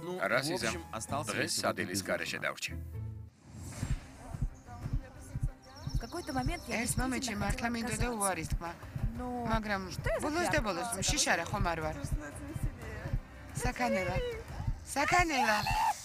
Расизм. დღეს სადილის გარეშე დავრჩე. ეს მომენტში მართლა მინდოდა უარის თქმა. მაგრამ ბოლოს და ბოლოს შიშარა ხომ არ ვარ. საკანელა.